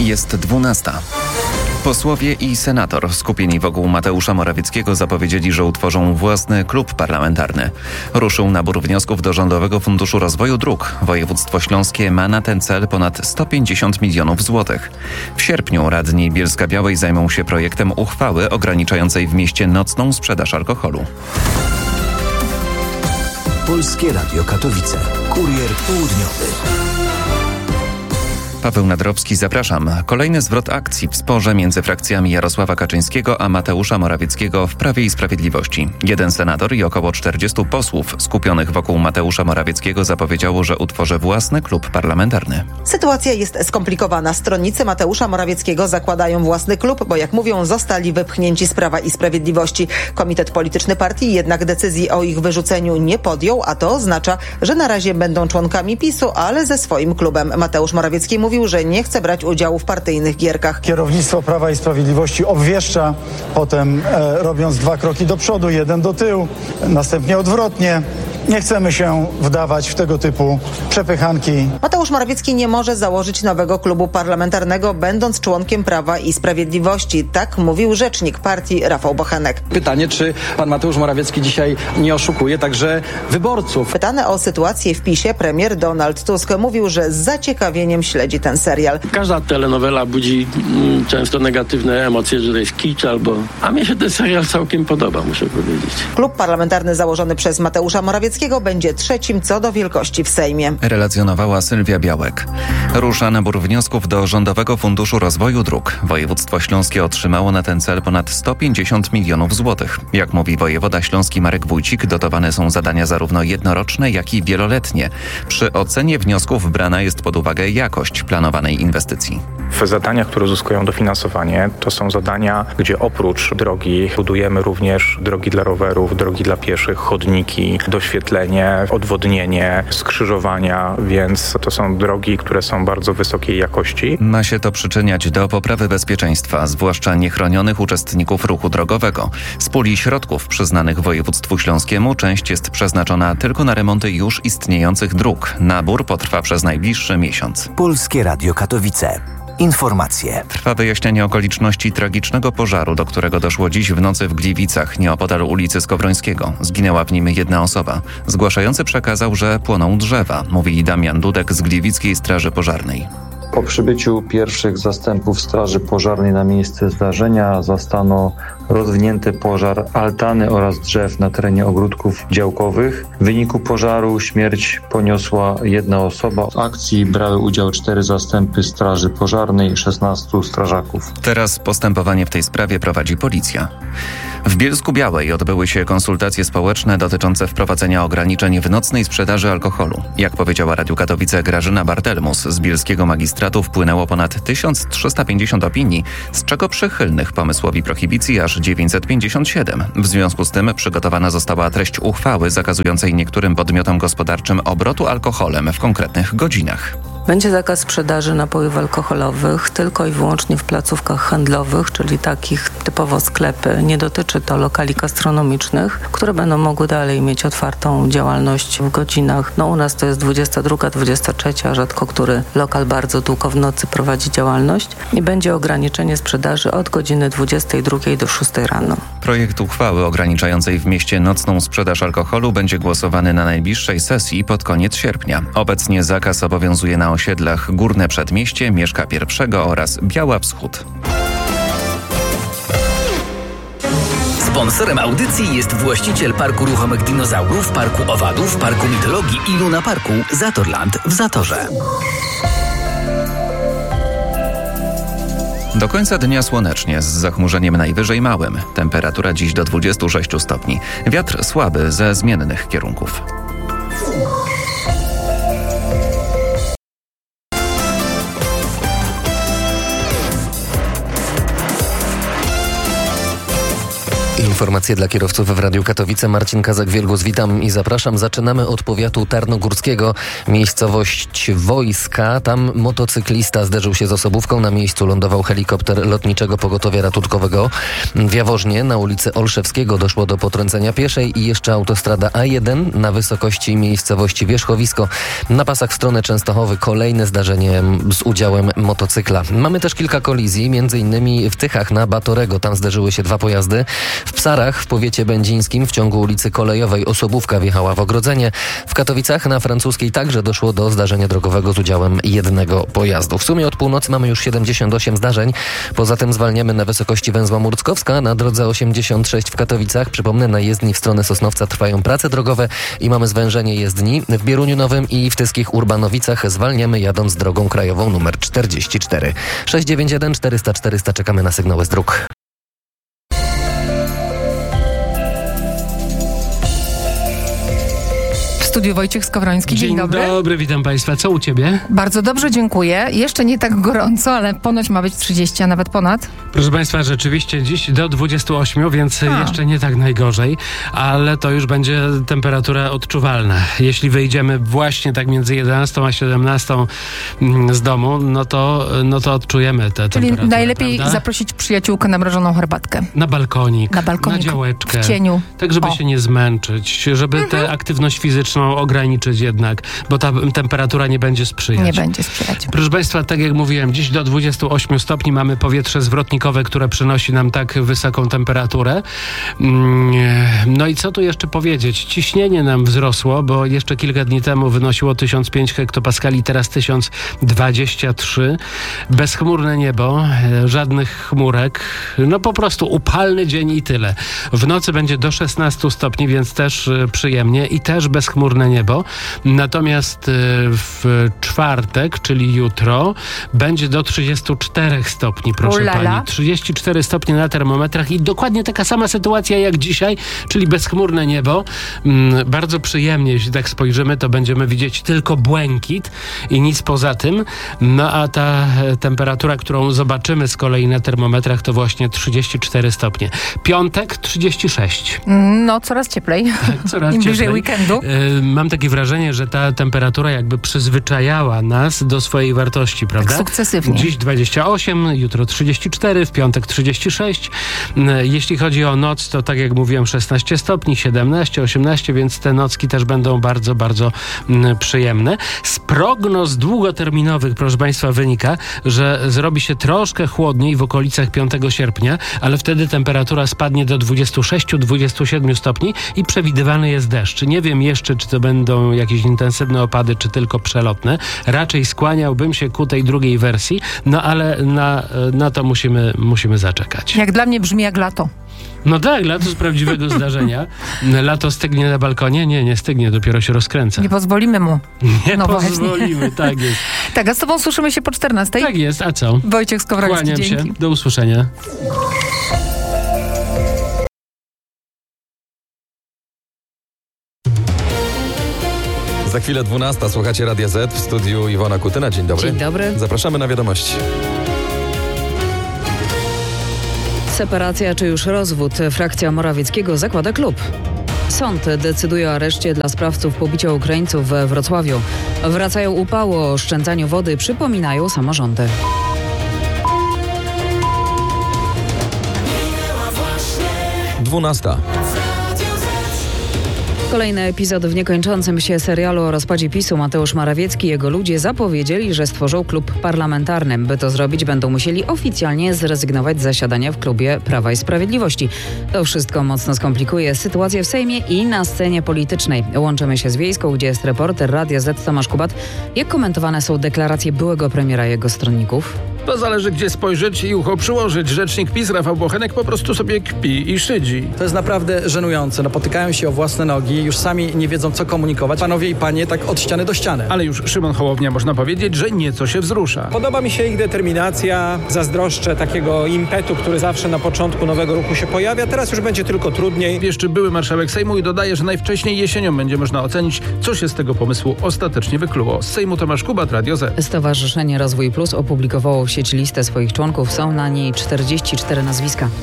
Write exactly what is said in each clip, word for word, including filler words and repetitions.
Jest dwunasta. Posłowie i senator skupieni wokół Mateusza Morawieckiego zapowiedzieli, że utworzą własny klub parlamentarny. Ruszył nabór wniosków do Rządowego Funduszu Rozwoju Dróg. Województwo śląskie ma na ten cel ponad sto pięćdziesiąt milionów złotych. W sierpniu radni Bielska-Białej zajmą się projektem uchwały ograniczającej w mieście nocną sprzedaż alkoholu. Polskie Radio Katowice. Kurier południowy. Paweł Nadrowski, zapraszam. Kolejny zwrot akcji w sporze między frakcjami Jarosława Kaczyńskiego a Mateusza Morawieckiego w Prawie i Sprawiedliwości. Jeden senator i około czterdziestu posłów skupionych wokół Mateusza Morawieckiego zapowiedziało, że utworzy własny klub parlamentarny. Sytuacja jest skomplikowana. Stronnicy Mateusza Morawieckiego zakładają własny klub, bo jak mówią, zostali wypchnięci z Prawa i Sprawiedliwości. Komitet polityczny partii jednak decyzji o ich wyrzuceniu nie podjął, a to oznacza, że na razie będą członkami PiSu, ale ze swoim klubem. Mateusz Morawiecki mówi, Mówił, że nie chce brać udziału w partyjnych gierkach. Kierownictwo Prawa i Sprawiedliwości obwieszcza, potem e, robiąc dwa kroki do przodu, jeden do tyłu, następnie odwrotnie. Nie chcemy się wdawać w tego typu przepychanki. Mateusz Morawiecki nie może założyć nowego klubu parlamentarnego, będąc członkiem Prawa i Sprawiedliwości. Tak mówił rzecznik partii Rafał Bochenek. Pytanie, czy pan Mateusz Morawiecki dzisiaj nie oszukuje także wyborców? Pytany o sytuację w PiSie, premier Donald Tusk mówił, że z zaciekawieniem śledzi ten serial. Każda telenowela budzi mm, często negatywne emocje, że to jest kicz albo... A mnie się ten serial całkiem podoba, muszę powiedzieć. Klub parlamentarny założony przez Mateusza Morawieckiego będzie trzecim co do wielkości w Sejmie. Relacjonowała Sylwia Białek. Rusza nabór wniosków do Rządowego Funduszu Rozwoju Dróg. Województwo śląskie otrzymało na ten cel ponad sto pięćdziesiąt milionów złotych. Jak mówi wojewoda śląski Marek Wójcik, dotowane są zadania zarówno jednoroczne, jak i wieloletnie. Przy ocenie wniosków brana jest pod uwagę jakość planowanej inwestycji. W zadaniach, które uzyskują dofinansowanie, to są zadania, gdzie oprócz drogi budujemy również drogi dla rowerów, drogi dla pieszych, chodniki, doświetlenie, odwodnienie, skrzyżowania, więc to są drogi, które są bardzo wysokiej jakości. Ma się to przyczyniać do poprawy bezpieczeństwa, zwłaszcza niechronionych uczestników ruchu drogowego. Z puli środków przyznanych województwu śląskiemu część jest przeznaczona tylko na remonty już istniejących dróg. Nabór potrwa przez najbliższy miesiąc. Polskie Radio Katowice. Informacje. Trwa wyjaśnianie okoliczności tragicznego pożaru, do którego doszło dziś w nocy w Gliwicach, nieopodal ulicy Skowrońskiego. Zginęła w nim jedna osoba. Zgłaszający przekazał, że płoną drzewa, mówi Damian Dudek z Gliwickiej Straży Pożarnej. Po przybyciu pierwszych zastępów Straży Pożarnej na miejsce zdarzenia zastano rozwinięty pożar altany oraz drzew na terenie ogródków działkowych. W wyniku pożaru śmierć poniosła jedna osoba. W akcji brały udział cztery zastępy Straży Pożarnej i szesnastu strażaków. Teraz postępowanie w tej sprawie prowadzi policja. W Bielsku-Białej odbyły się konsultacje społeczne dotyczące wprowadzenia ograniczeń w nocnej sprzedaży alkoholu. Jak powiedziała Radiu Katowice Grażyna Bartelmus, z bielskiego magistratu wpłynęło ponad tysiąc trzysta pięćdziesiąt opinii, z czego przychylnych pomysłowi prohibicji aż dziewięćset pięćdziesiąt siedem. W związku z tym przygotowana została treść uchwały zakazującej niektórym podmiotom gospodarczym obrotu alkoholem w konkretnych godzinach. Będzie zakaz sprzedaży napojów alkoholowych tylko i wyłącznie w placówkach handlowych, czyli takich typowo sklepy. Nie dotyczy to lokali gastronomicznych, które będą mogły dalej mieć otwartą działalność w godzinach. No u nas to jest dwudziesta druga, dwudziesta trzecia, rzadko który lokal bardzo długo w nocy prowadzi działalność i będzie ograniczenie sprzedaży od godziny dwudziestej drugiej do szóstej rano. Projekt uchwały ograniczającej w mieście nocną sprzedaż alkoholu będzie głosowany na najbliższej sesji pod koniec sierpnia. Obecnie zakaz obowiązuje na osiedlach Górne Przedmieście, Mieszka Pierwszego oraz Biała Wschód. Sponsorem audycji jest właściciel Parku Ruchomych Dinozaurów, Parku Owadów, Parku Mitologii i Luna Parku Zatorland w Zatorze. Do końca dnia słonecznie, z zachmurzeniem najwyżej małym. Temperatura dziś do dwudziestu sześciu stopni. Wiatr słaby ze zmiennych kierunków. Informacje dla kierowców w Radiu Katowice. Marcin Kazak-Wielgus, witam i zapraszam. Zaczynamy od powiatu tarnogórskiego, miejscowość Wojska. Tam motocyklista zderzył się z osobówką. Na miejscu lądował helikopter Lotniczego Pogotowia Ratunkowego. W Jaworznie na ulicy Olszewskiego doszło do potrącenia pieszej i jeszcze autostrada A jeden na wysokości miejscowości Wierzchowisko. Na pasach w stronę Częstochowy kolejne zdarzenie z udziałem motocykla. Mamy też kilka kolizji, między innymi w Tychach na Batorego. Tam zderzyły się dwa pojazdy. W Psarach w powiecie będzińskim w ciągu ulicy Kolejowej osobówka wjechała w ogrodzenie. W Katowicach na Francuskiej także doszło do zdarzenia drogowego z udziałem jednego pojazdu. W sumie od północy mamy już siedemdziesiąt osiem zdarzeń. Poza tym zwalniamy na wysokości węzła Murckowska, na drodze osiemdziesiąt sześć w Katowicach. Przypomnę, na jezdni w stronę Sosnowca trwają prace drogowe i mamy zwężenie jezdni. W Bieruniu Nowym i w Tyskich Urbanowicach zwalniamy jadąc drogą krajową numer czterdzieści cztery. sześć dziewięć jeden czterysta czterysta czekamy na sygnały z dróg. W studiu Wojciech Skowroński. Dzień, Dzień dobry. Dzień dobry, witam Państwa. Co u Ciebie? Bardzo dobrze, dziękuję. Jeszcze nie tak gorąco, ale ponoć ma być trzydzieści, a nawet ponad. Proszę Państwa, rzeczywiście dziś do dwudziestu ośmiu, więc a. jeszcze nie tak najgorzej, ale to już będzie temperatura odczuwalna. Jeśli wyjdziemy właśnie tak między jedenastą a siedemnastą z domu, no to, no to odczujemy tę temperaturę. Czyli najlepiej prawda? zaprosić przyjaciółkę na mrożoną herbatkę. Na balkonik, na, balkonik, na działeczkę. w cieniu. Tak, żeby o. się nie zmęczyć, żeby mhm. tę aktywność fizyczną ograniczyć jednak, bo ta temperatura nie będzie sprzyjać. Nie będzie sprzyjać. Proszę Państwa, tak jak mówiłem, dziś do dwudziestu ośmiu stopni mamy powietrze zwrotnikowe, które przynosi nam tak wysoką temperaturę. No i co tu jeszcze powiedzieć? Ciśnienie nam wzrosło, bo jeszcze kilka dni temu wynosiło tysiąc pięć hektopaskali, teraz tysiąc dwadzieścia trzy. Bezchmurne niebo, żadnych chmurek. No po prostu upalny dzień i tyle. W nocy będzie do szesnastu stopni, więc też przyjemnie i też bezchmurne niebo. Natomiast w czwartek, czyli jutro, będzie do trzydziestu czterech stopni, proszę Ulala. pani. trzydzieści cztery stopnie na termometrach i dokładnie taka sama sytuacja jak dzisiaj, czyli bezchmurne niebo. Bardzo przyjemnie, jeśli tak spojrzymy, to będziemy widzieć tylko błękit i nic poza tym. No a ta temperatura, którą zobaczymy z kolei na termometrach, to właśnie trzydzieści cztery stopnie. Piątek trzydzieści sześć. No, coraz cieplej. Tak, coraz Im cieplej. bliżej weekendu. Mam takie wrażenie, że ta temperatura jakby przyzwyczajała nas do swojej wartości, prawda? Tak sukcesywnie. Dziś dwadzieścia osiem, jutro trzydzieści cztery, w piątek trzydzieści sześć. Jeśli chodzi o noc, to tak jak mówiłem, szesnaście stopni, siedemnaście, osiemnaście, więc te nocki też będą bardzo, bardzo mm, przyjemne. Z prognoz długoterminowych, proszę Państwa, wynika, że zrobi się troszkę chłodniej w okolicach piątego sierpnia, ale wtedy temperatura spadnie do dwudziestu sześciu, dwudziestu siedmiu stopni i przewidywany jest deszcz. Nie wiem jeszcze, czy to będą jakieś intensywne opady, czy tylko przelotne. Raczej skłaniałbym się ku tej drugiej wersji, no ale na, na to musimy, musimy zaczekać. Jak dla mnie brzmi jak lato. No tak, lato z prawdziwego zdarzenia. Lato stygnie na balkonie? Nie, nie stygnie, dopiero się rozkręca. Nie pozwolimy mu. Nie no pozwolimy, właśnie. tak jest. Tak, a z tobą słyszymy się po czternastej? Tak jest, a co? Wojciech Skowroński, Kłaniam dzięki. się, do usłyszenia. Za chwilę dwunasta, słuchacie Radia Z, w studiu Iwona Kutyna. Dzień dobry. Dzień dobry. Zapraszamy na wiadomości. Separacja czy już rozwód? Frakcja Morawieckiego zakłada klub. Sąd decyduje o areszcie dla sprawców pobicia Ukraińców we Wrocławiu. Wracają upały, o oszczędzaniu wody przypominają samorządy. dwunasta. Kolejny epizod w niekończącym się serialu o rozpadzie PiSu. Mateusz Morawiecki i jego ludzie zapowiedzieli, że stworzą klub parlamentarny. By to zrobić, będą musieli oficjalnie zrezygnować z zasiadania w klubie Prawa i Sprawiedliwości. To wszystko mocno skomplikuje sytuację w Sejmie i na scenie politycznej. Łączymy się z Wiejską, gdzie jest reporter Radia Z Tomasz Kubat. Jak komentowane są deklaracje byłego premiera i jego stronników? To zależy, gdzie spojrzeć i ucho przyłożyć. Rzecznik PiS Rafał Bochenek po prostu sobie kpi i szydzi. To jest naprawdę żenujące. No, potykają się o własne nogi, już sami nie wiedzą, co komunikować. Panowie i panie tak od ściany do ściany. Ale już Szymon Hołownia, można powiedzieć, że nieco się wzrusza. Podoba mi się ich determinacja, zazdroszczę takiego impetu, który zawsze na początku nowego ruchu się pojawia. Teraz już będzie tylko trudniej. Wieszczy były marszałek Sejmu i dodaje, że najwcześniej jesienią będzie można ocenić, co się z tego pomysłu ostatecznie wykluło. Z Sejmu Tomasz Kubat, Radio Z. Stowarzyszenie Rozwój Plus opublikowało w sieci listę swoich członków. Są na niej czterdzieści cztery nazwiska.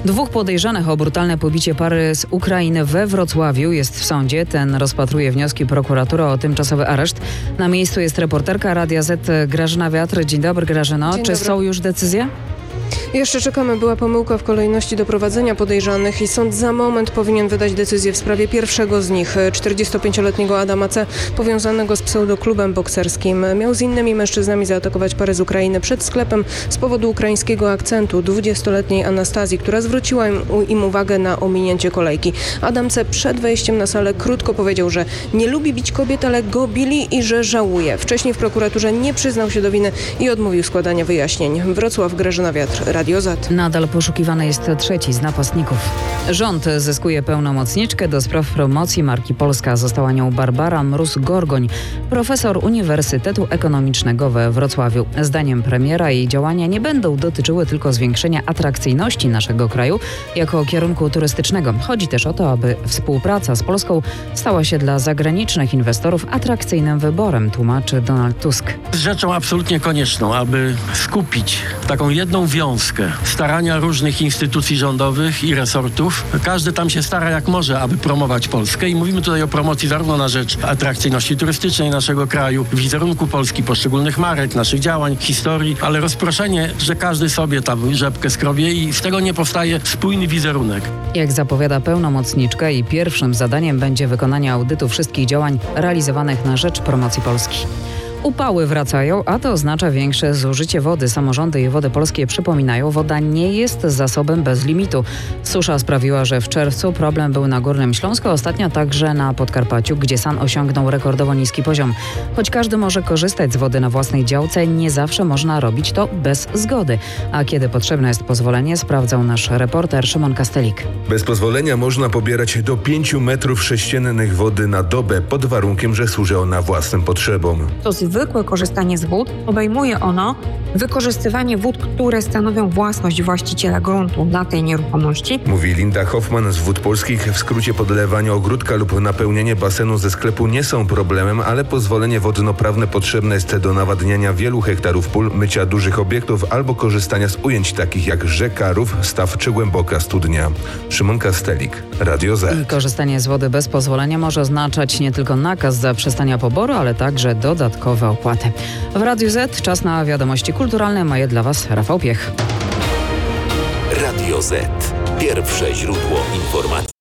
Dwóch podejrzanych o brutalne pobicie pary z Ukrainy we Wrocławiu jest w sądzie. Ten rozpatruje wnioski prokuratury o tymczasowy areszt. Na miejscu jest reporterka Radia Z Grażyna Wiatr. Dzień dobry, Grażyno. Dzień Czy dobry. są już decyzje? Jeszcze czekamy, była pomyłka w kolejności doprowadzenia podejrzanych i sąd za moment powinien wydać decyzję w sprawie pierwszego z nich, czterdziestopięcioletniego Adama C., powiązanego z pseudoklubem bokserskim. Miał z innymi mężczyznami zaatakować parę z Ukrainy przed sklepem z powodu ukraińskiego akcentu dwudziestoletniej Anastazji, która zwróciła im, im uwagę na ominięcie kolejki. Adam C. przed wejściem na salę krótko powiedział, że nie lubi bić kobiet, ale go bili i że żałuje. Wcześniej w prokuraturze nie przyznał się do winy i odmówił składania wyjaśnień. Wrocław, Grażyna Wiatr, Radio Z. Nadal poszukiwany jest trzeci z napastników. Rząd zyskuje pełnomocniczkę do spraw promocji marki Polska. Została nią Barbara Mróz-Gorgoń, profesor Uniwersytetu Ekonomicznego we Wrocławiu. Zdaniem premiera jej działania nie będą dotyczyły tylko zwiększenia atrakcyjności naszego kraju jako kierunku turystycznego. Chodzi też o to, aby współpraca z Polską stała się dla zagranicznych inwestorów atrakcyjnym wyborem, tłumaczy Donald Tusk. Z rzeczą absolutnie konieczną, aby skupić taką jedną wiązkę starania różnych instytucji rządowych i resortów. Każdy tam się stara jak może, aby promować Polskę i mówimy tutaj o promocji zarówno na rzecz atrakcyjności turystycznej naszego kraju, wizerunku Polski, poszczególnych marek, naszych działań, historii, ale rozproszenie, że każdy sobie tam rzepkę skrobie i z tego nie powstaje spójny wizerunek. Jak zapowiada pełnomocniczka, jej pierwszym zadaniem będzie wykonanie audytu wszystkich działań realizowanych na rzecz promocji Polski. Upały wracają, a to oznacza większe zużycie wody. Samorządy i Wody Polskie przypominają, woda nie jest zasobem bez limitu. Susza sprawiła, że w czerwcu problem był na Górnym Śląsku, ostatnio także na Podkarpaciu, gdzie SAN osiągnął rekordowo niski poziom. Choć każdy może korzystać z wody na własnej działce, nie zawsze można robić to bez zgody. A kiedy potrzebne jest pozwolenie, sprawdzał nasz reporter Szymon Kastelik. Bez pozwolenia można pobierać do pięciu metrów sześciennych wody na dobę, pod warunkiem, że służy ona własnym potrzebom. To zwykłe korzystanie z wód obejmuje ono wykorzystywanie wód, które stanowią własność właściciela gruntu dla tej nieruchomości. Mówi Linda Hoffman z Wód Polskich. W skrócie podlewanie ogródka lub napełnienie basenu ze sklepu nie są problemem, ale pozwolenie wodnoprawne potrzebne jest do nawadniania wielu hektarów pól, mycia dużych obiektów albo korzystania z ujęć takich jak rzeka, rów, staw czy głęboka studnia. Szymon Kastelik, Radio Z. Korzystanie z wody bez pozwolenia może oznaczać nie tylko nakaz zaprzestania poboru, ale także dodatkowe opłaty. W Radiu Z czas na wiadomości kulturalne. Ma je dla Was Rafał Piech. Radio Z. Pierwsze źródło informacji.